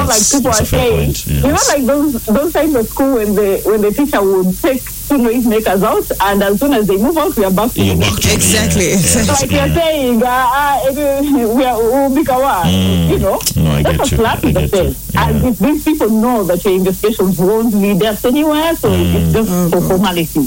like people are saying, like those times at school when the teacher would take two noisemakers out, and as soon as they move out, we are back to exactly. Like you're saying, we'll be kawa. No, I that's get a slap in the face. And if these people know that your investigations won't lead us anywhere, so it's just for formality.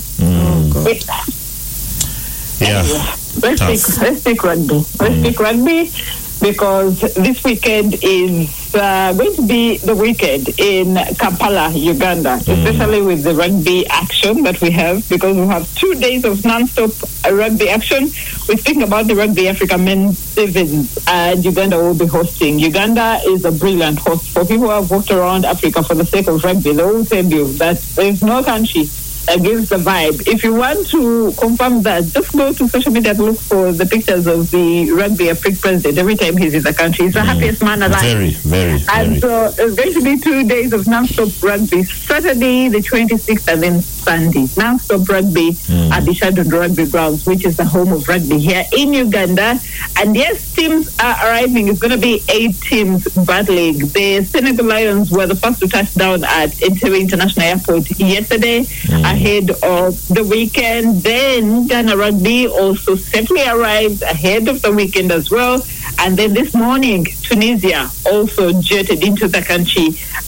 Let's take rugby. Let's take rugby because this weekend is going to be the weekend in Kampala, Uganda, especially with the rugby action that we have, because we have 2 days of non-stop rugby action. We're speaking about the Rugby Africa Men's Sevens, and Uganda will be hosting. Uganda is a brilliant host. For people who have walked around Africa for the sake of rugby, they will tell you that there's no country gives the vibe. If you want to confirm that, just go to social media and look for the pictures of the Rugby Africa president every time he's in the country. He's the happiest man alive. Very. And so it's going to be 2 days of non-stop rugby. Saturday, the 26th, and then Sunday. Non-stop rugby at the Shadon Rugby Grounds, which is the home of rugby here in Uganda. And yes, teams are arriving. It's going to be 8 teams battling. The Senegal Lions were the first to touch down at Entebbe International Airport yesterday, ahead of the weekend. Then Ghana Rugby also safely arrived ahead of the weekend as well. And then this morning, Tunisia also jetted into the country,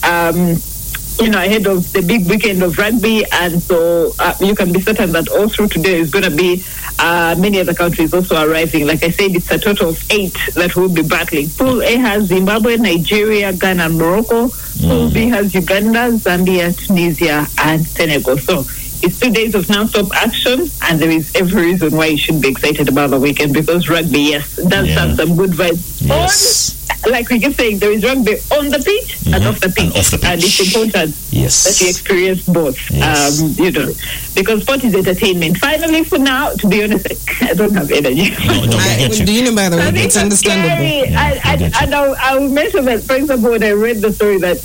ahead of the big weekend of rugby. And so you can be certain that all through today is going to be many other countries also arriving. Like I said, it's a total of 8 that will be battling. Pool A has Zimbabwe, Nigeria, Ghana, and Morocco. Pool B has Uganda, Zambia, Tunisia, and Senegal. So it's 2 days of non-stop action, and there is every reason why you should be excited about the weekend, because rugby, yes, does have some good vibes. Yes. Like we keep saying, there is rugby on the pitch and off the pitch. And it's important that you experience both, because sport is entertainment. Finally, for now, to be honest, I don't have energy. Do you know, by the way, it's understandable. And I'll mention that, for example, when I read the story that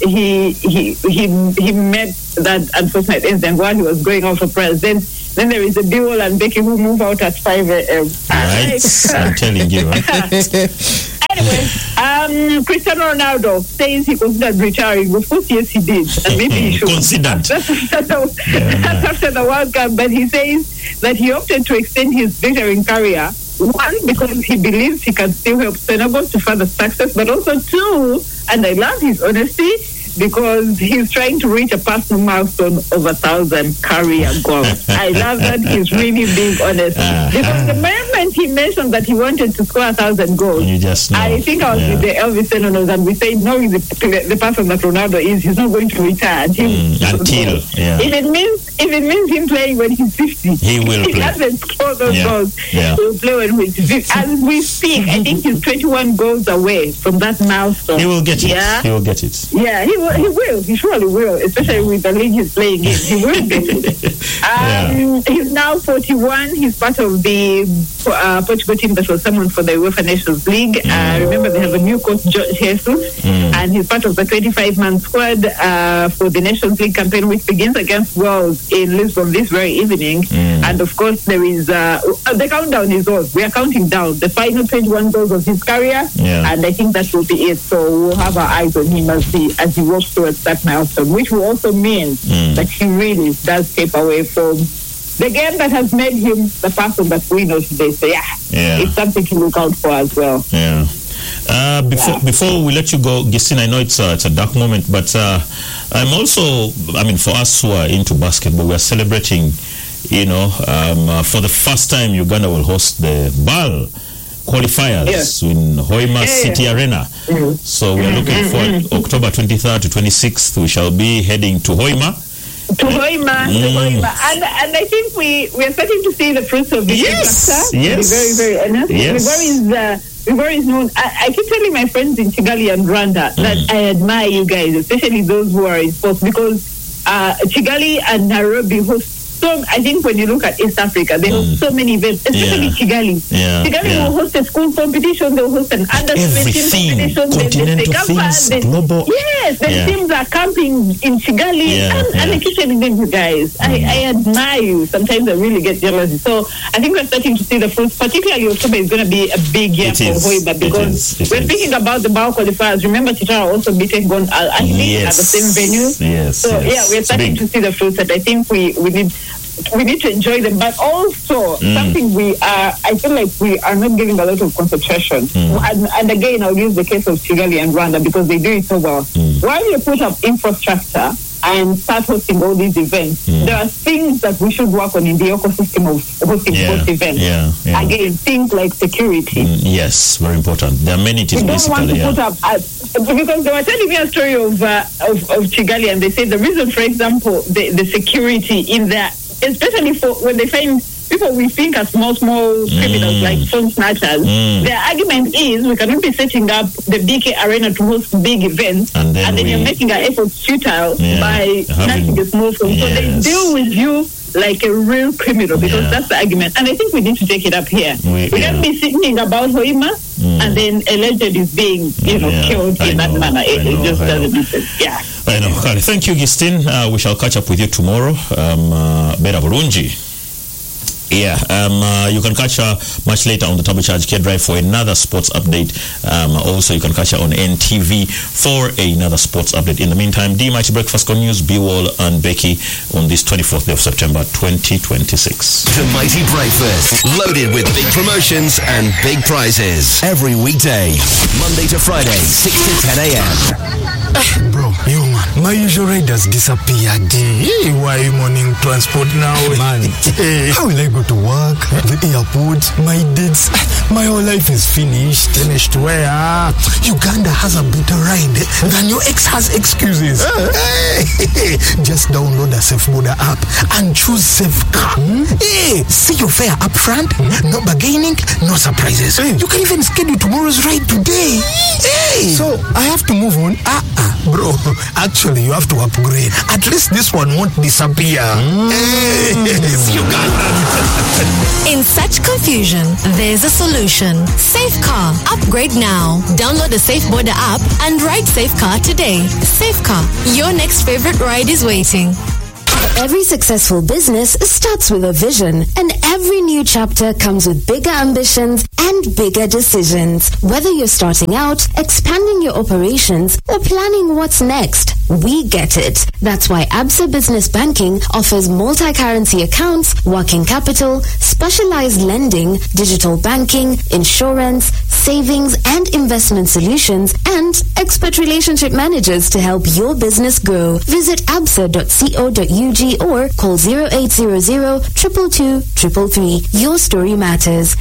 he met that unfortunate incident while he was going out for prayers, then there is a Bill and Becky who move out at 5 a.m. Right, I'm telling you. Anyway, Cristiano Ronaldo says he considered retiring. Of course, yes, he did. And maybe he should. Considered. That's after the World Cup. But he says that he opted to extend his veteran career. 1, because he believes he can still help Senegal to further success. But also 2, and I love his honesty, because he's trying to reach a personal milestone of 1,000 career goals. I love that he's really being honest. Because the moment he mentioned that he wanted to score 1,000 goals, you just know. I think I was with the Elvis Senonos, and we said, knowing the person that Ronaldo is, he's not going to retire until if it means him playing when he's 50, he will play. He doesn't score those goals. He'll play when he's 50. As we speak, I think he's 21 goals away from that milestone. He will get it. He will get it. Yeah, he will. He will. He surely will, especially with the league he's playing in. He will get it. He's now 41. He's part of the Portugal team that was summoned for the UEFA Nations League. Remember, they have a new coach, Jesus, and he's part of the 25-man squad for the Nations League campaign, which begins against Wales in Lisbon this very evening. And of course, there is the countdown is on. We are counting down the final 21 goals of his career, and I think that will be it. So we'll have our eyes on him as he walks towards that milestone, which will also mean that he really does step away from the game that has made him the person that we know today. So it's something to look out for as well. Before we let you go, Gisine, I know it's a dark moment, but I'm also, for us who are into basketball, we are celebrating, for the first time Uganda will host the BAL qualifiers in Hoima City Arena. So we're looking forward October 23rd to 26th. We shall be heading to Hoima. To Hoima. And I think we are starting to see the fruits of this. Yes. To be very, very honest. Rigor is known. I keep telling my friends in Kigali and Rwanda that I admire you guys, especially those who are in sports, because Kigali and Nairobi host so, I think when you look at East Africa, they host so many events, especially Kigali. Kigali will host a school competition, they'll host an under-17 competition. Continental global. Yes, the teams are camping in Kigali. And I keep telling them, you guys, I admire you. Sometimes I really get jealous. So I think we're starting to see the fruits, particularly October is going to be a big year for Hoima because we're thinking about the Bao qualifiers. Remember, Chitara also beat Gon Al Ahly at the same venue. We're starting to see the fruits, and I think we need to enjoy them, but also something I feel like we are not giving a lot of concentration. And again, I'll use the case of Kigali and Rwanda because they do it so well. While you put up infrastructure and start hosting all these events, there are things that we should work on in the ecosystem of hosting both events. Again, things like security. Yes, very important. There are many things. We don't want to put up because they were telling me a story of Kigali, and they say the reason, for example, the security in there, especially for when they find people we think are small criminals like phone snatchers, their argument is we cannot be setting up the BK Arena to host big events and then you're making an effort futile by snatching a small phone. So they deal with you like a real criminal because that's the argument. And I think we need to take it up here. We can't be singing about Hoima and then a legend is being, killed in that manner. It just doesn't make sense. Yeah. I know. Thank you, Gistin. We shall catch up with you tomorrow. Bera Burunji. You can catch her much later on the Turbocharge K Drive for another sports update. Also, you can catch her on NTV for another sports update. In the meantime, The Mighty Breakfast Con News, B-Wall and Becky on this 24th day of September 2026. The Mighty Breakfast, loaded with big promotions and big prizes. Every weekday, Monday to Friday, 6 to 10 a.m. Bro, yo man, my usual ride has disappeared. Hey, why morning transport now? Man, how will I go to work? The airport, my dates, my whole life is finished. Finished where? Uganda has a better ride than your ex has excuses. Just download the SafeBoda app and choose Safecar. Hey, see your fare up front, no bargaining, no surprises. You can even schedule tomorrow's ride today. Hey, so I have to move on. Bro, actually you have to upgrade. At least this one won't disappear. In such confusion, there's a solution. Safecar. Upgrade now. Download the SafeBoda app and ride Safecar today. Safecar. Your next favorite ride is waiting. Every successful business starts with a vision, and every new chapter comes with bigger ambitions and bigger decisions. Whether you're starting out, expanding your operations, or planning what's next, we get it. That's why Absa Business Banking offers multi-currency accounts, working capital, specialized lending, digital banking, insurance, savings and investment solutions, and expert relationship managers to help your business grow. Visit absa.co.ug or call 0800 222 333. Your story matters.